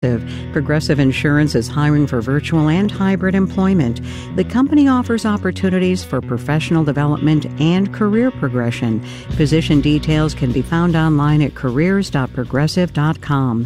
Progressive Insurance is hiring for virtual and hybrid employment. The company offers opportunities for professional development and career progression. Position details can be found online at careers.progressive.com.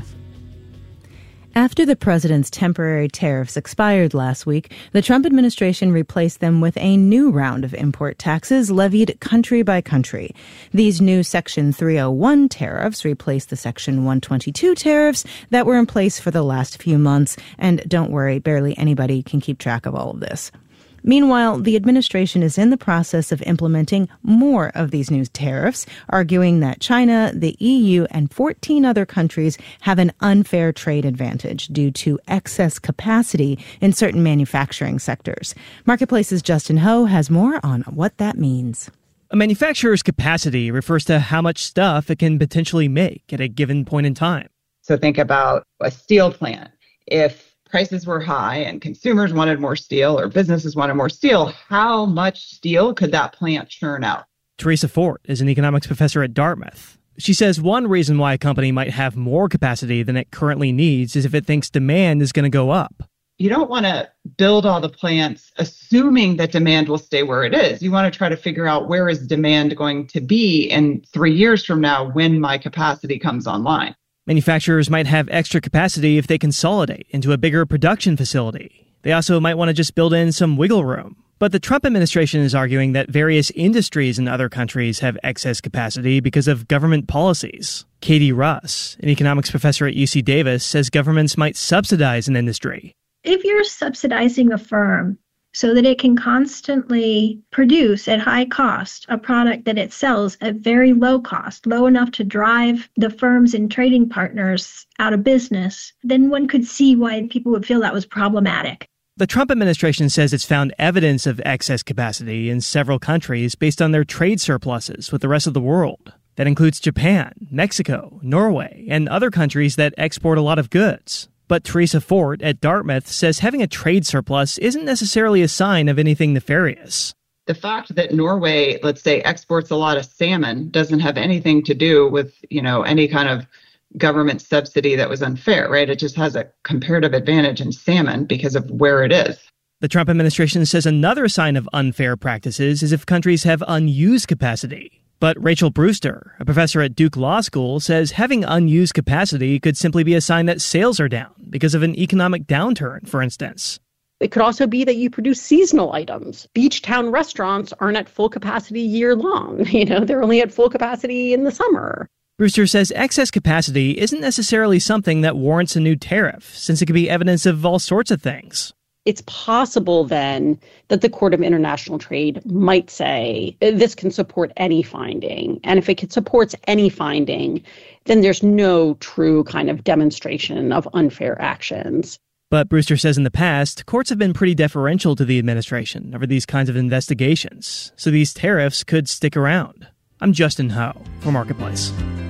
After the president's temporary tariffs expired last week, the Trump administration replaced them with a new round of import taxes levied country by country. These new Section 301 tariffs replaced the Section 122 tariffs that were in place for the last few months. And don't worry, barely anybody can keep track of all of this. Meanwhile, the administration is in the process of implementing more of these new tariffs, arguing that China, the EU, and 14 other countries have an unfair trade advantage due to excess capacity in certain manufacturing sectors. Marketplace's Justin Ho has more on what that means. A manufacturer's capacity refers to how much stuff it can potentially make at a given point in time. So think about a steel plant. If prices were high and consumers wanted more steel or businesses wanted more steel, how much steel could that plant churn out? Teresa Fort is an economics professor at Dartmouth. She says one reason why a company might have more capacity than it currently needs is if it thinks demand is going to go up. You don't want to build all the plants assuming that demand will stay where it is. You want to try to figure out where is demand going to be in 3 years from now when my capacity comes online. Manufacturers might have extra capacity if they consolidate into a bigger production facility. They also might want to just build in some wiggle room. But the Trump administration is arguing that various industries in other countries have excess capacity because of government policies. Katie Russ, an economics professor at UC Davis, says governments might subsidize an industry. If you're subsidizing a firm so that it can constantly produce at high cost a product that it sells at very low cost, low enough to drive the firms and trading partners out of business, then one could see why people would feel that was problematic. The Trump administration says it's found evidence of excess capacity in several countries based on their trade surpluses with the rest of the world. That includes Japan, Mexico, Norway, and other countries that export a lot of goods. But Teresa Fort at Dartmouth says having a trade surplus isn't necessarily a sign of anything nefarious. The fact that Norway, let's say, exports a lot of salmon doesn't have anything to do with, any kind of government subsidy that was unfair, right? It just has a comparative advantage in salmon because of where it is. The Trump administration says another sign of unfair practices is if countries have unused capacity. But Rachel Brewster, a professor at Duke Law School, says having unused capacity could simply be a sign that sales are down because of an economic downturn, for instance. It could also be that you produce seasonal items. Beach town restaurants aren't at full capacity year long. They're only at full capacity in the summer. Brewster says excess capacity isn't necessarily something that warrants a new tariff, since it could be evidence of all sorts of things. It's possible then that the Court of International Trade might say this can support any finding. And if it supports any finding, then there's no true kind of demonstration of unfair actions. But Brewster says in the past, courts have been pretty deferential to the administration over these kinds of investigations. So these tariffs could stick around. I'm Justin Ho for Marketplace.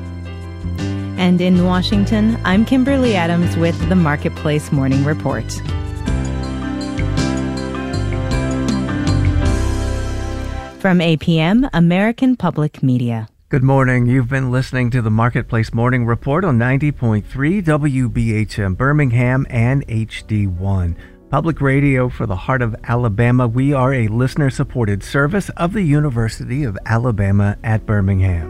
And in Washington, I'm Kimberly Adams with the Marketplace Morning Report. From APM, American Public Media. Good morning. You've been listening to the Marketplace Morning Report on 90.3 WBHM Birmingham and HD1. Public radio for the heart of Alabama. We are a listener-supported service of the University of Alabama at Birmingham.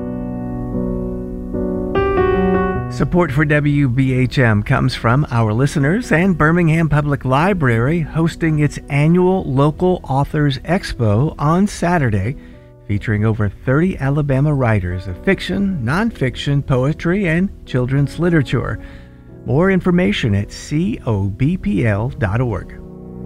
Support for WBHM comes from our listeners and Birmingham Public Library hosting its annual Local Authors Expo on Saturday, featuring over 30 Alabama writers of fiction, nonfiction, poetry, and children's literature. More information at cobpl.org.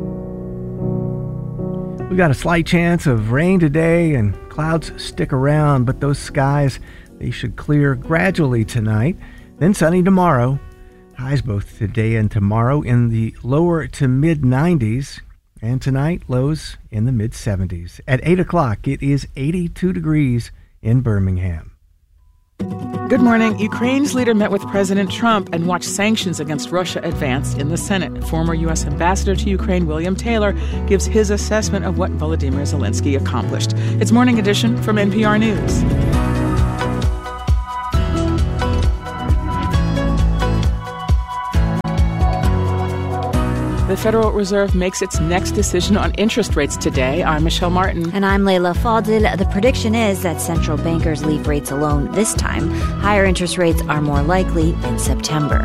We've got a slight chance of rain today and clouds stick around, but those skies, they should clear gradually tonight. Then sunny tomorrow. Highs both today and tomorrow in the lower to mid-90s. And tonight, lows in the mid-70s. At 8 o'clock, it is 82 degrees in Birmingham. Good morning. Ukraine's leader met with President Trump and watched sanctions against Russia advance in the Senate. Former U.S. Ambassador to Ukraine William Taylor gives his assessment of what Volodymyr Zelensky accomplished. It's Morning Edition from NPR News. the Federal Reserve makes its next decision on interest rates today. I'm Michelle Martin. And I'm Leila Fadil. The prediction is that central bankers leave rates alone this time. Higher interest rates are more likely in September.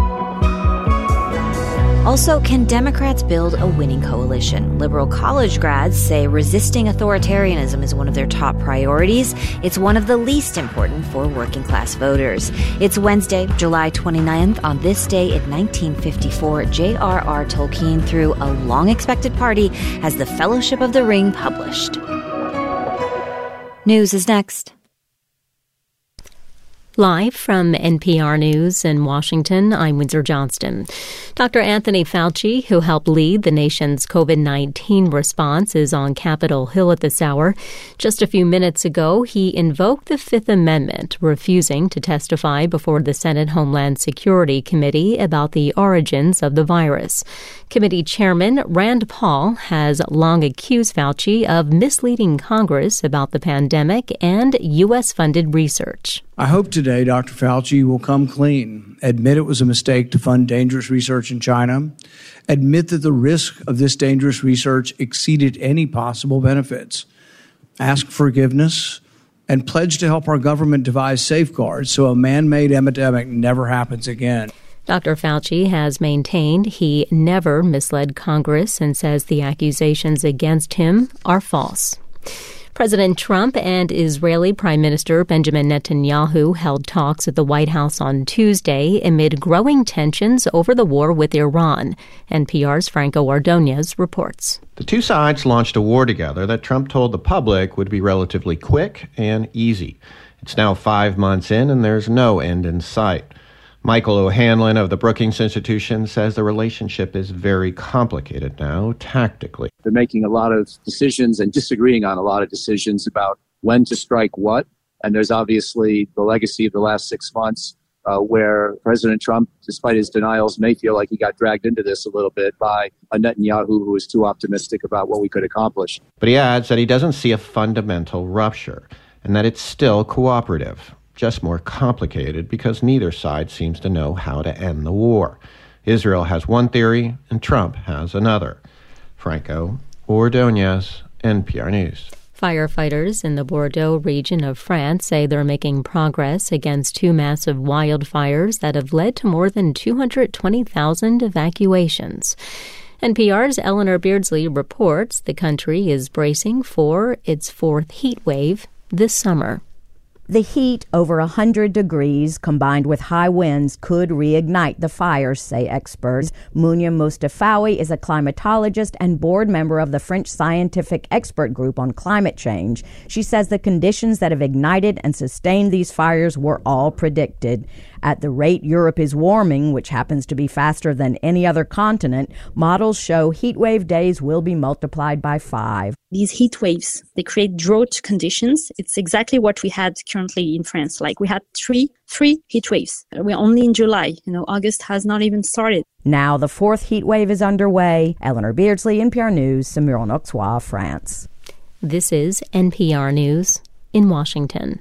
Also, can Democrats build a winning coalition? Liberal college grads say resisting authoritarianism is one of their top priorities. It's one of the least important for working-class voters. It's Wednesday, July 29th. On this day in 1954, J.R.R. Tolkien threw a long-expected party as The Fellowship of the Ring published. News is next. Live from NPR News in Washington, I'm Windsor Johnston. Dr. Anthony Fauci, who helped lead the nation's COVID-19 response, is on Capitol Hill at this hour. Just a few minutes ago, he invoked the Fifth Amendment, refusing to testify before the Senate Homeland Security Committee about the origins of the virus. Committee Chairman Rand Paul has long accused Fauci of misleading Congress about the pandemic and U.S.-funded research. I hope today Dr. Fauci will come clean, admit it was a mistake to fund dangerous research in China, admit that the risk of this dangerous research exceeded any possible benefits, ask forgiveness, and pledge to help our government devise safeguards so a man-made epidemic never happens again. Dr. Fauci has maintained he never misled Congress and says the accusations against him are false. President Trump and Israeli Prime Minister Benjamin Netanyahu held talks at the White House on Tuesday amid growing tensions over the war with Iran. NPR's Franco Ordonez reports. The two sides launched a war together that Trump told the public would be relatively quick and easy. It's now 5 months in, and there's no end in sight. Michael O'Hanlon of the Brookings Institution says the relationship is very complicated now, tactically. They're making a lot of decisions and disagreeing on a lot of decisions about when to strike what. And there's obviously the legacy of the last 6 months where President Trump, despite his denials, may feel like he got dragged into this a little bit by a Netanyahu who was too optimistic about what we could accomplish. But he adds that he doesn't see a fundamental rupture and that it's still cooperative. Just more complicated because neither side seems to know how to end the war. Israel has one theory and Trump has another. Franco Ordonez, NPR News. Firefighters in the Bordeaux region of France say they're making progress against two massive wildfires that have led to more than 220,000 evacuations. NPR's Eleanor Beardsley reports the country is bracing for its fourth heat wave this summer. The heat, over 100 degrees, combined with high winds, could reignite the fires, say experts. Mounia Mustafawi is a climatologist and board member of the French Scientific Expert Group on Climate Change. She says the conditions that have ignited and sustained these fires were all predicted. At the rate Europe is warming, which happens to be faster than any other continent, models show heatwave days will be multiplied by 5. These heat waves, they create drought conditions. It's exactly what we had currently in France. Like we had three heat waves. We're only in July. August has not even started. Now the fourth heat wave is underway. Eleanor Beardsley, NPR News, Saumur-en-Auxois, France. This is NPR News in Washington.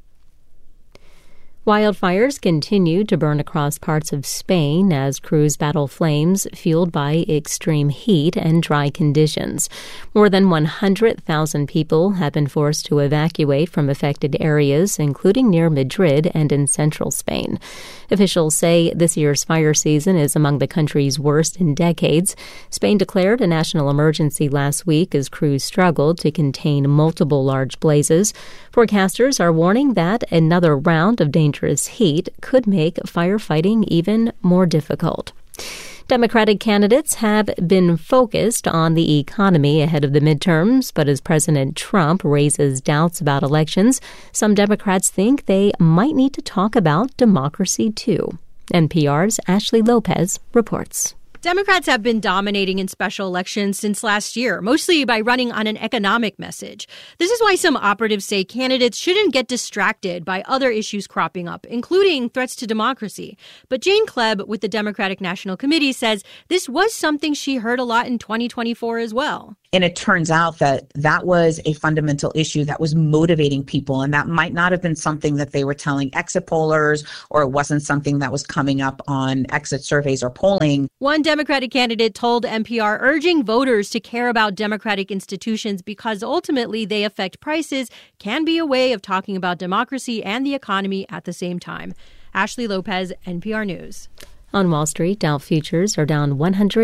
Wildfires continue to burn across parts of Spain as crews battle flames fueled by extreme heat and dry conditions. More than 100,000 people have been forced to evacuate from affected areas, including near Madrid and in central Spain. Officials say this year's fire season is among the country's worst in decades. Spain declared a national emergency last week as crews struggled to contain multiple large blazes. Forecasters are warning that another round of dangerous heat could make firefighting even more difficult. Democratic candidates have been focused on the economy ahead of the midterms, but as President Trump raises doubts about elections, some Democrats think they might need to talk about democracy too. NPR's Ashley Lopez reports. Democrats have been dominating in special elections since last year, mostly by running on an economic message. This is why some operatives say candidates shouldn't get distracted by other issues cropping up, including threats to democracy. But Jane Klebb with the Democratic National Committee says this was something she heard a lot in 2024 as well. And it turns out that that was a fundamental issue that was motivating people. And that might not have been something that they were telling exit pollers, or it wasn't something that was coming up on exit surveys or polling. One Democratic candidate told NPR urging voters to care about democratic institutions because ultimately they affect prices can be a way of talking about democracy and the economy at the same time. Ashley Lopez, NPR News. On Wall Street, Dow futures are down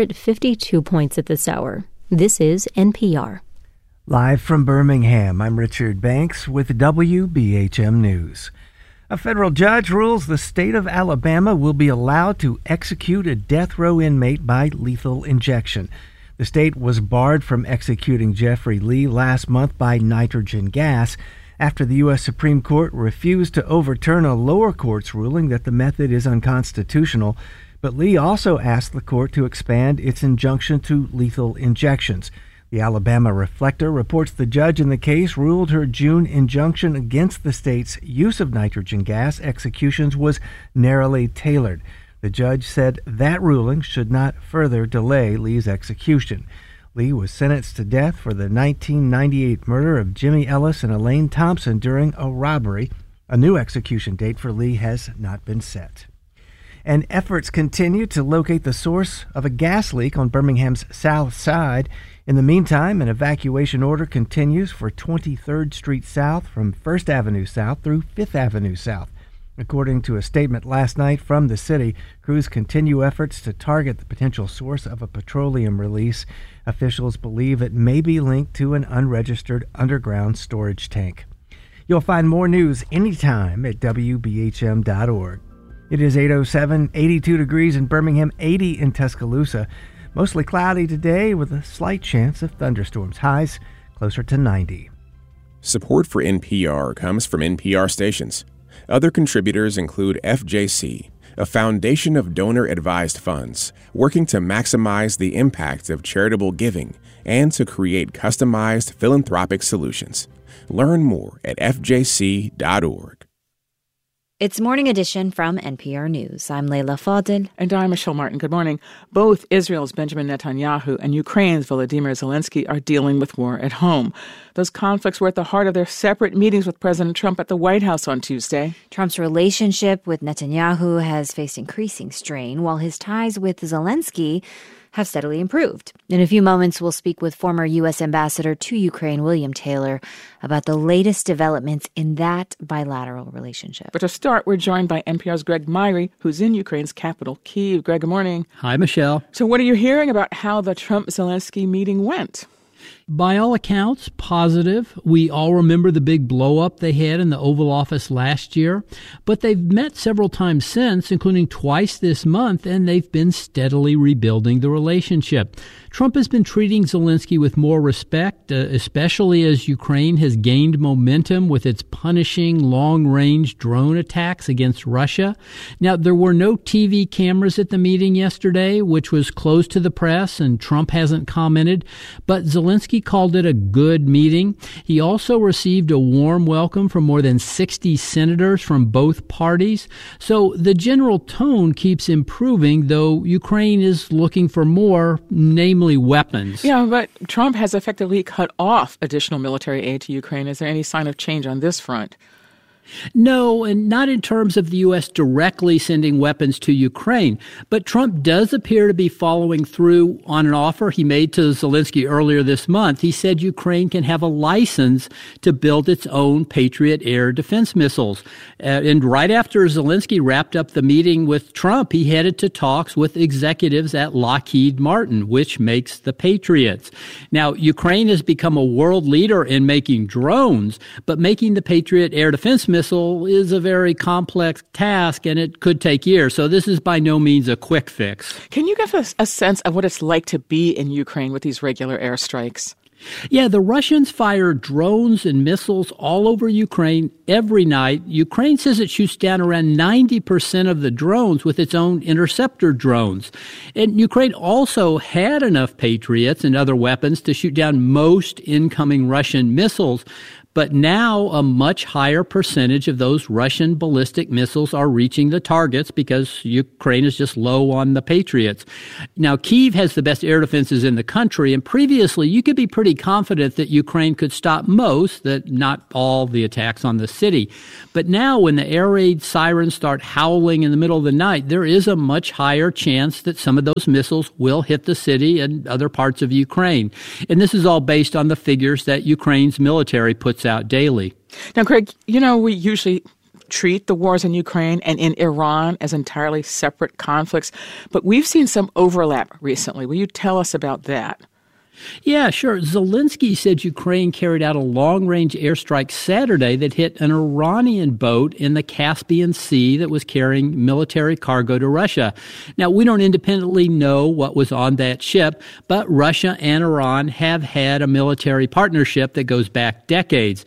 152 points at this hour. This is NPR. Live from Birmingham, I'm Richard Banks with WBHM News. A federal judge rules the state of Alabama will be allowed to execute a death row inmate by lethal injection. The state was barred from executing Jeffrey Lee last month by nitrogen gas after the U.S. Supreme Court refused to overturn a lower court's ruling that the method is unconstitutional. But Lee also asked the court to expand its injunction to lethal injections. The Alabama Reflector reports the judge in the case ruled her June injunction against the state's use of nitrogen gas executions was narrowly tailored. The judge said that ruling should not further delay Lee's execution. Lee was sentenced to death for the 1998 murder of Jimmy Ellis and Elaine Thompson during a robbery. A new execution date for Lee has not been set. And efforts continue to locate the source of a gas leak on Birmingham's south side. In the meantime, an evacuation order continues for 23rd Street South from 1st Avenue South through 5th Avenue South. According to a statement last night from the city, crews continue efforts to target the potential source of a petroleum release. Officials believe it may be linked to an unregistered underground storage tank. You'll find more news anytime at WBHM.org. It is 8:07, 82 degrees in Birmingham, 80 in Tuscaloosa. Mostly cloudy today with a slight chance of thunderstorms. Highs closer to 90. Support for NPR comes from NPR stations. Other contributors include FJC, a foundation of donor-advised funds working to maximize the impact of charitable giving and to create customized philanthropic solutions. Learn more at fjc.org. It's Morning Edition from NPR News. I'm Leila Fadel. And I'm Michelle Martin. Good morning. Both Israel's Benjamin Netanyahu and Ukraine's Volodymyr Zelensky are dealing with war at home. Those conflicts were at the heart of their separate meetings with President Trump at the White House on Tuesday. Trump's relationship with Netanyahu has faced increasing strain, while his ties with Zelensky have steadily improved. In a few moments, we'll speak with former U.S. Ambassador to Ukraine, William Taylor, about the latest developments in that bilateral relationship. But to start, we're joined by NPR's Greg Myrie, who's in Ukraine's capital, Kyiv. Greg, good morning. Hi, Michelle. So what are you hearing about how the Trump-Zelensky meeting went? By all accounts, positive. We all remember the big blow-up they had in the Oval Office last year. But they've met several times since, including twice this month, and they've been steadily rebuilding the relationship. Trump has been treating Zelensky with more respect, especially as Ukraine has gained momentum with its punishing long-range drone attacks against Russia. Now, there were no TV cameras at the meeting yesterday, which was closed to the press, and Trump hasn't commented. But Zelensky called it a good meeting. He also received a warm welcome from more than 60 senators from both parties. So the general tone keeps improving, though Ukraine is looking for more, namely weapons. Yeah, but Trump has effectively cut off additional military aid to Ukraine. Is there any sign of change on this front? No, and not in terms of the U.S. directly sending weapons to Ukraine. But Trump does appear to be following through on an offer he made to Zelensky earlier this month. He said Ukraine can have a license to build its own Patriot air defense missiles. And right after Zelensky wrapped up the meeting with Trump, he headed to talks with executives at Lockheed Martin, which makes the Patriots. Now, Ukraine has become a world leader in making drones, but making the Patriot air defense missile is a very complex task, and it could take years. So this is by no means a quick fix. Can you give us a sense of what it's like to be in Ukraine with these regular airstrikes? Yeah, the Russians fire drones and missiles all over Ukraine every night. Ukraine says it shoots down around 90% of the drones with its own interceptor drones. And Ukraine also had enough Patriots and other weapons to shoot down most incoming Russian missiles. But now a much higher percentage of those Russian ballistic missiles are reaching the targets because Ukraine is just low on the Patriots. Now, Kyiv has the best air defenses in the country, and previously you could be pretty confident that Ukraine could stop most, that not all, the attacks on the city. But now when the air raid sirens start howling in the middle of the night, there is a much higher chance that some of those missiles will hit the city and other parts of Ukraine. And this is all based on the figures that Ukraine's military puts out daily. Now, Greg, we usually treat the wars in Ukraine and in Iran as entirely separate conflicts, but we've seen some overlap recently. Will you tell us about that? Yeah, sure. Zelensky said Ukraine carried out a long-range airstrike Saturday that hit an Iranian boat in the Caspian Sea that was carrying military cargo to Russia. Now, we don't independently know what was on that ship, but Russia and Iran have had a military partnership that goes back decades.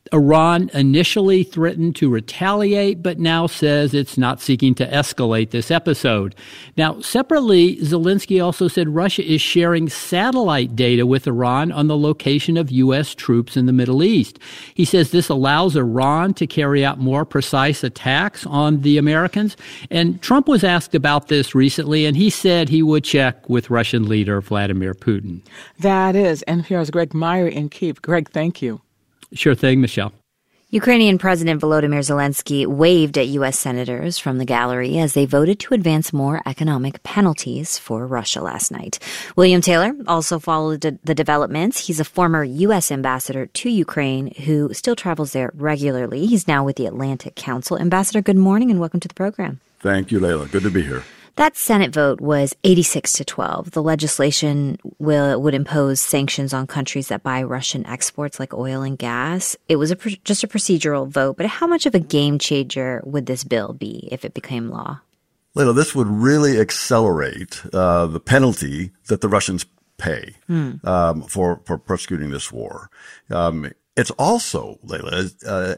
Iran initially threatened to retaliate, but now says it's not seeking to escalate this episode. Now, separately, Zelensky also said Russia is sharing satellite data with Iran on the location of U.S. troops in the Middle East. He says this allows Iran to carry out more precise attacks on the Americans. And Trump was asked about this recently, and he said he would check with Russian leader Vladimir Putin. That is NPR's Greg Meyer in Kyiv. Greg, thank you. Sure thing, Michelle. Ukrainian President Volodymyr Zelensky waved at U.S. senators from the gallery as they voted to advance more economic penalties for Russia last night. William Taylor also followed the developments. He's a former U.S. ambassador to Ukraine who still travels there regularly. He's now with the Atlantic Council. Ambassador, good morning and welcome to the program. Thank you, Layla. Good to be here. That Senate vote was 86-12. The legislation would impose sanctions on countries that buy Russian exports like oil and gas. It was just a procedural vote, but how much of a game changer would this bill be if it became law? Layla, this would really accelerate the penalty that the Russians pay for prosecuting this war. It's also, Layla,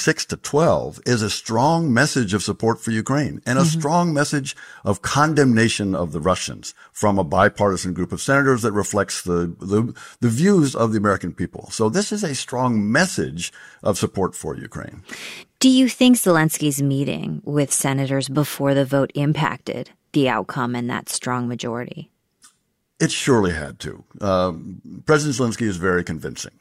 86-12 is a strong message of support for Ukraine and a strong message of condemnation of the Russians from a bipartisan group of senators that reflects the views of the American people. So this is a strong message of support for Ukraine. Do you think Zelensky's meeting with senators before the vote impacted the outcome and that strong majority? It surely had to. President Zelensky is very convincing.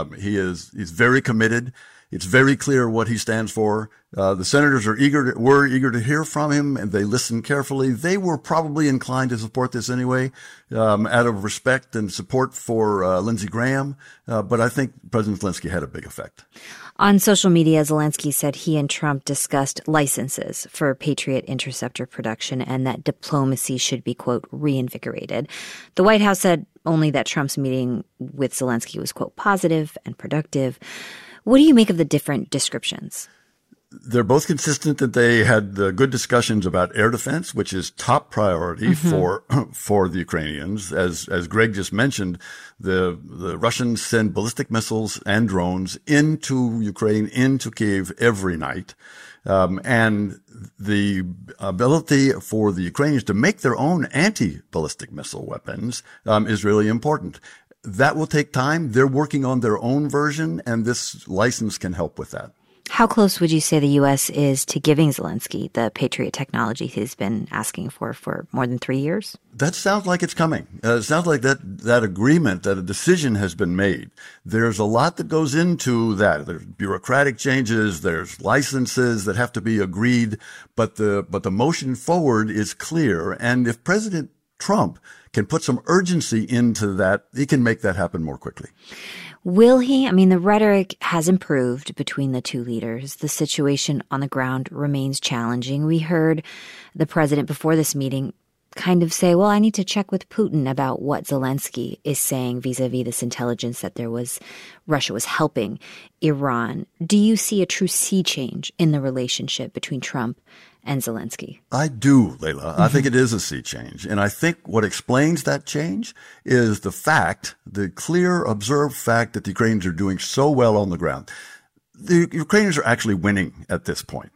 He's very committed. It's very clear what he stands for. The senators were eager to hear from him, and they listened carefully. They were probably inclined to support this anyway, out of respect and support for Lindsey Graham. But I think President Zelensky had a big effect. On social media, Zelensky said he and Trump discussed licenses for Patriot interceptor production and that diplomacy should be, quote, reinvigorated. The White House said only that Trump's meeting with Zelensky was, quote, positive and productive. What do you make of the different descriptions? They're both consistent that they had good discussions about air defense, which is top priority for the Ukrainians. As Greg just mentioned, the Russians send ballistic missiles and drones into Ukraine, into Kyiv every night. And the ability for the Ukrainians to make their own anti-ballistic missile weapons is really important. That will take time. They're working on their own version, and this license can help with that. How close would you say the U.S. is to giving Zelensky the Patriot technology he's been asking for more than 3 years? That sounds like it's coming. It sounds like that agreement, that a decision has been made. There's a lot that goes into that. There's bureaucratic changes. There's licenses that have to be agreed. But the motion forward is clear. And if President Trump can put some urgency into that, he can make that happen more quickly. Will he? I mean, the rhetoric has improved between the two leaders. The situation on the ground remains challenging. We heard the president before this meeting kind of say, well, I need to check with Putin about what Zelensky is saying vis-a-vis this intelligence that Russia was helping Iran. Do you see a true sea change in the relationship between Trump and Zelensky? I do, Layla. I think it is a sea change. And I think what explains that change is the clear observed fact that the Ukrainians are doing so well on the ground. The Ukrainians are actually winning at this point.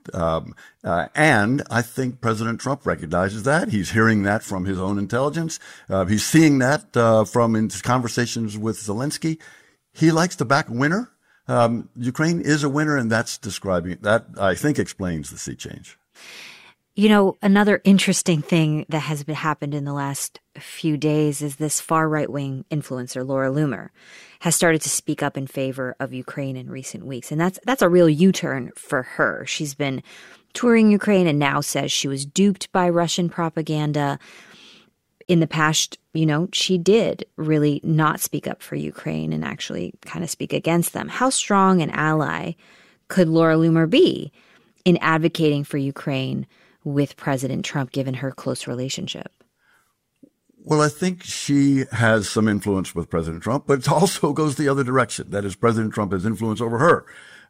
And I think President Trump recognizes that. He's hearing that from his own intelligence. He's seeing that from his conversations with Zelensky. He likes to back a winner. Ukraine is a winner, and that, I think, explains the sea change. You know, another interesting thing that has happened in the last few days is this far right-wing influencer, Laura Loomer, has started to speak up in favor of Ukraine in recent weeks. And that's a real U-turn for her. She's been touring Ukraine and now says she was duped by Russian propaganda. In the past, you know, she did really not speak up for Ukraine and actually kind of speak against them. How strong an ally could Laura Loomer be in advocating for Ukraine with President Trump, given her close relationship? Well, I think she has some influence with President Trump, but it also goes the other direction. That is, President Trump has influence over her,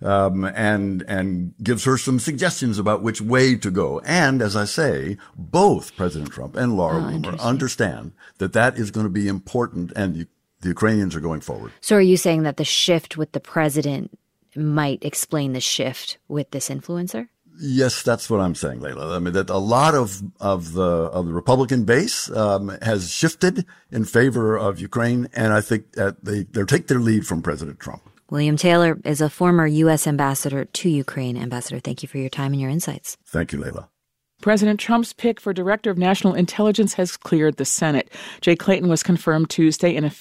and gives her some suggestions about which way to go. And as I say, both President Trump and Laura Loomer understand that is going to be important, and the Ukrainians are going forward. So are you saying that the shift with the president might explain the shift with this influencer? Yes, that's what I'm saying, Layla. I mean, that a lot of the Republican base has shifted in favor of Ukraine, and I think that they'll take their lead from President Trump. William Taylor is a former U.S. ambassador to Ukraine. Ambassador, thank you for your time and your insights. Thank you, Layla. President Trump's pick for Director of National Intelligence has cleared the Senate. Jay Clayton was confirmed Tuesday in a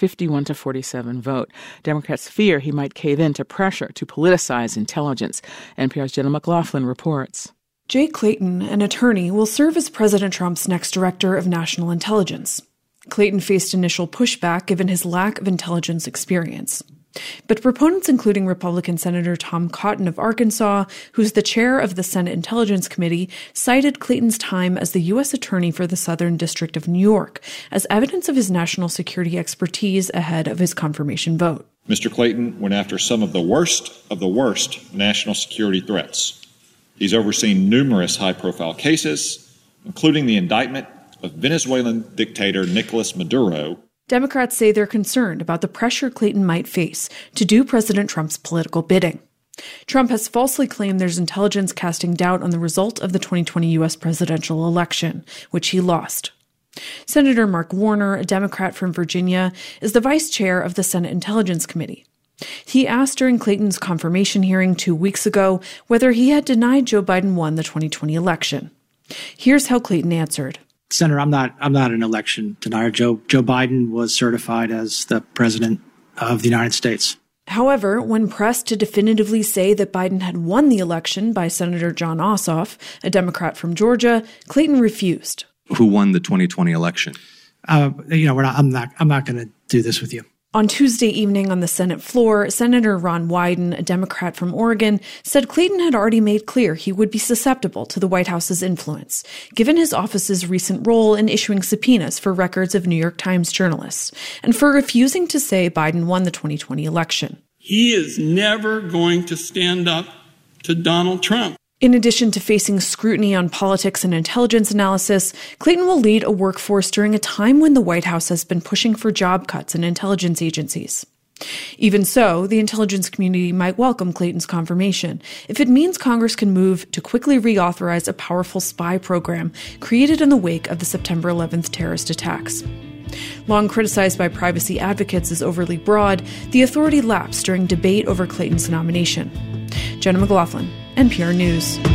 51-47 vote. Democrats fear he might cave in to pressure to politicize intelligence. NPR's Jenna McLaughlin reports. Jay Clayton, an attorney, will serve as President Trump's next Director of National Intelligence. Clayton faced initial pushback given his lack of intelligence experience. But proponents, including Republican Senator Tom Cotton of Arkansas, who's the chair of the Senate Intelligence Committee, cited Clayton's time as the U.S. Attorney for the Southern District of New York as evidence of his national security expertise ahead of his confirmation vote. Mr. Clayton went after some of the worst national security threats. He's overseen numerous high-profile cases, including the indictment of Venezuelan dictator Nicolas Maduro. Democrats say they're concerned about the pressure Clayton might face to do President Trump's political bidding. Trump has falsely claimed there's intelligence casting doubt on the result of the 2020 U.S. presidential election, which he lost. Senator Mark Warner, a Democrat from Virginia, is the vice chair of the Senate Intelligence Committee. He asked during Clayton's confirmation hearing 2 weeks ago whether he had denied Joe Biden won the 2020 election. Here's how Clayton answered. Senator, I'm not an election denier. Joe Biden was certified as the president of the United States. However, when pressed to definitively say that Biden had won the election by Senator Jon Ossoff, a Democrat from Georgia, Clayton refused. Who won the 2020 election? I'm not going to do this with you. On Tuesday evening on the Senate floor, Senator Ron Wyden, a Democrat from Oregon, said Clayton had already made clear he would be susceptible to the White House's influence, given his office's recent role in issuing subpoenas for records of New York Times journalists, and for refusing to say Biden won the 2020 election. He is never going to stand up to Donald Trump. In addition to facing scrutiny on politics and intelligence analysis, Clayton will lead a workforce during a time when the White House has been pushing for job cuts in intelligence agencies. Even so, the intelligence community might welcome Clayton's confirmation if it means Congress can move to quickly reauthorize a powerful spy program created in the wake of the September 11th terrorist attacks. Long criticized by privacy advocates as overly broad, the authority lapsed during debate over Clayton's nomination. Jenna McLaughlin, NPR News.